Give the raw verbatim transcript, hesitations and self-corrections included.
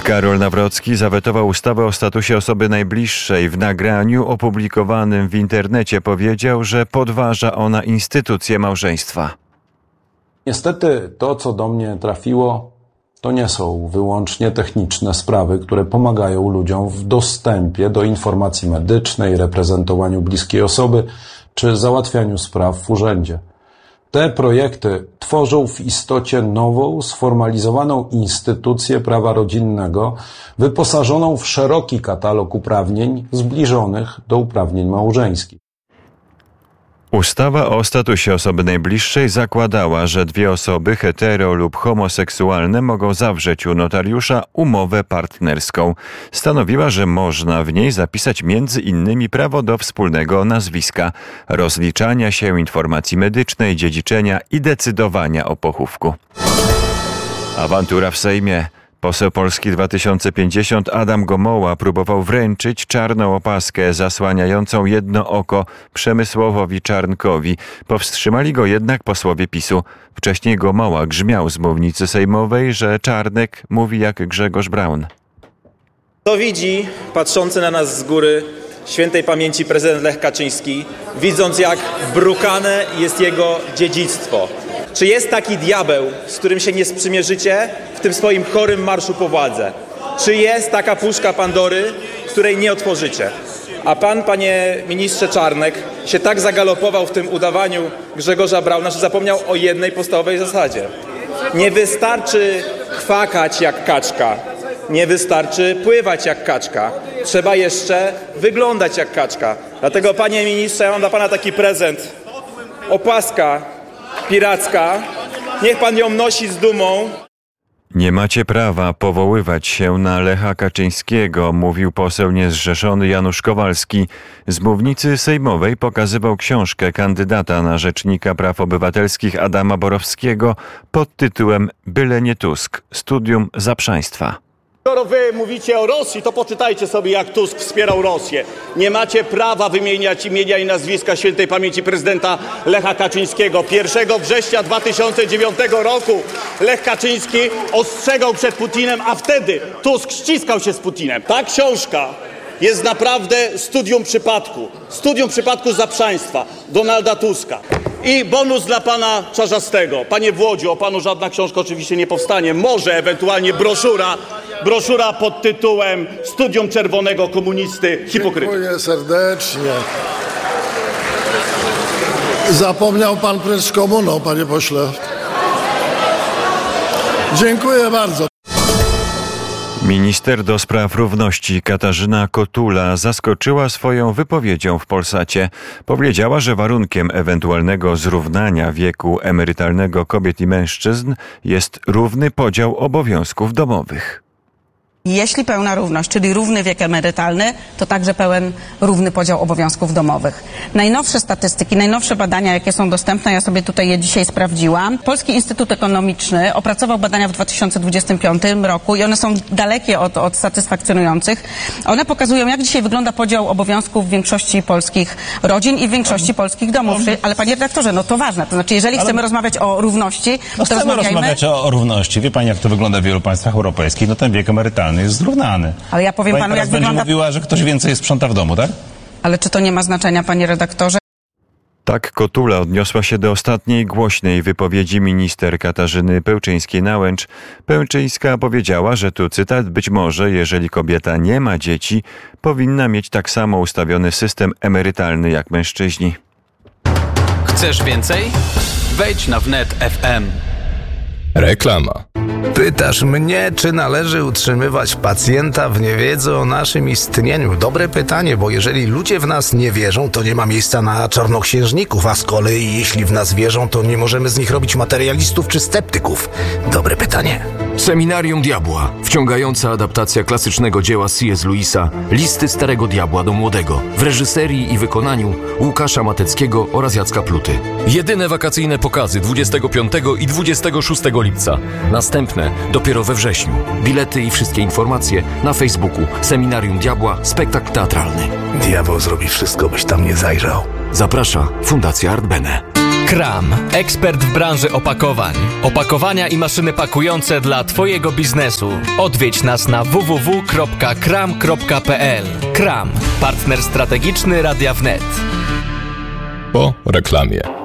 Karol Nawrocki zawetował ustawę o statusie osoby najbliższej. W nagraniu opublikowanym w internecie powiedział, że podważa ona instytucję małżeństwa. Niestety to, co do mnie trafiło, to nie są wyłącznie techniczne sprawy, które pomagają ludziom w dostępie do informacji medycznej, reprezentowaniu bliskiej osoby czy załatwianiu spraw w urzędzie. Te projekty tworzą w istocie nową, sformalizowaną instytucję prawa rodzinnego, wyposażoną w szeroki katalog uprawnień zbliżonych do uprawnień małżeńskich. Ustawa o statusie osoby najbliższej zakładała, że dwie osoby hetero lub homoseksualne mogą zawrzeć u notariusza umowę partnerską. Stanowiła, że można w niej zapisać między innymi prawo do wspólnego nazwiska, rozliczania się, informacji medycznej, dziedziczenia i decydowania o pochówku. Awantura w Sejmie. Poseł Polski dwa tysiące pięćdziesiąt Adam Gomoła próbował wręczyć czarną opaskę zasłaniającą jedno oko Przemysławowi Czarnkowi. Powstrzymali go jednak posłowie PiSu. Wcześniej Gomoła grzmiał z mównicy sejmowej, że Czarnek mówi jak Grzegorz Braun. To widzi, patrzący na nas z góry, świętej pamięci prezydent Lech Kaczyński, widząc jak brukane jest jego dziedzictwo. Czy jest taki diabeł, z którym się nie sprzymierzycie w tym swoim chorym marszu po władzę? Czy jest taka puszka Pandory, której nie otworzycie? A pan, panie ministrze Czarnek, się tak zagalopował w tym udawaniu Grzegorza Brauna, że zapomniał o jednej podstawowej zasadzie. Nie wystarczy kwakać jak kaczka, nie wystarczy pływać jak kaczka. Trzeba jeszcze wyglądać jak kaczka. Dlatego, panie ministrze, ja mam dla pana taki prezent. Opaska piracka. Niech pan ją nosi z dumą. Nie macie prawa powoływać się na Lecha Kaczyńskiego, mówił poseł niezrzeszony Janusz Kowalski. Z mównicy sejmowej pokazywał książkę kandydata na rzecznika praw obywatelskich Adama Borowskiego pod tytułem Byle nie Tusk. Studium zaprzaństwa. Skoro wy mówicie o Rosji, to poczytajcie sobie, jak Tusk wspierał Rosję. Nie macie prawa wymieniać imienia i nazwiska świętej pamięci prezydenta Lecha Kaczyńskiego. pierwszego września dwa tysiące dziewiątego roku Lech Kaczyński ostrzegał przed Putinem, a wtedy Tusk ściskał się z Putinem. Ta książka jest naprawdę studium przypadku. Studium przypadku zaprzaństwa Donalda Tuska. I bonus dla pana Czarzastego. Panie Włodziu, o panu żadna książka oczywiście nie powstanie. Może ewentualnie broszura, broszura pod tytułem Studium czerwonego komunisty hipokryty. Dziękuję serdecznie. Zapomniał pan precz komuną, panie pośle. Dziękuję bardzo. Minister do spraw równości Katarzyna Kotula zaskoczyła swoją wypowiedzią w Polsacie. Powiedziała, że warunkiem ewentualnego zrównania wieku emerytalnego kobiet i mężczyzn jest równy podział obowiązków domowych. Jeśli pełna równość, czyli równy wiek emerytalny, to także pełen równy podział obowiązków domowych. Najnowsze statystyki, najnowsze badania, jakie są dostępne, ja sobie tutaj je dzisiaj sprawdziłam. Polski Instytut Ekonomiczny opracował badania w dwa tysiące dwudziestym piątym roku i one są dalekie od, od satysfakcjonujących. One pokazują, jak dzisiaj wygląda podział obowiązków w większości polskich rodzin i w większości polskich domów. Ale panie redaktorze, no to ważne. To znaczy, jeżeli chcemy Ale... rozmawiać o równości, no to chcemy rozmawiajmy... rozmawiać o, o równości. Wie pani, jak to wygląda w wielu państwach europejskich? No ten wiek emerytalny jest zrównany. Ale ja powiem Pani panu, jak będzie wygląda... mówiła, że ktoś więcej sprząta w domu, tak? Ale czy to nie ma znaczenia, panie redaktorze? Tak Kotula odniosła się do ostatniej głośnej wypowiedzi minister Katarzyny Pełczyńskiej-Nałęcz. Pełczyńska powiedziała, że tu cytat, być może, jeżeli kobieta nie ma dzieci, powinna mieć tak samo ustawiony system emerytalny jak mężczyźni. Chcesz więcej? Wejdź na wnet kropka ef em. Reklama. Pytasz mnie, czy należy utrzymywać pacjenta w niewiedzy o naszym istnieniu? Dobre pytanie, bo jeżeli ludzie w nas nie wierzą, to nie ma miejsca na czarnoksiężników, a z kolei jeśli w nas wierzą, to nie możemy z nich robić materialistów czy sceptyków. Dobre pytanie. Seminarium Diabła. Wciągająca adaptacja klasycznego dzieła C S Lewisa Listy Starego Diabła do Młodego. W reżyserii i wykonaniu Łukasza Mateckiego oraz Jacka Pluty. Jedyne wakacyjne pokazy dwudziestego piątego i dwudziestego szóstego lipca. Następne dopiero we wrześniu. Bilety i wszystkie informacje na Facebooku Seminarium Diabła Spektakl Teatralny. Diabeł zrobi wszystko, byś tam nie zajrzał. Zaprasza Fundacja Art Bene. Kram, ekspert w branży opakowań. Opakowania i maszyny pakujące dla Twojego biznesu. Odwiedź nas na w w w kropka kram kropka p l. Kram, partner strategiczny Radia Wnet. Po reklamie.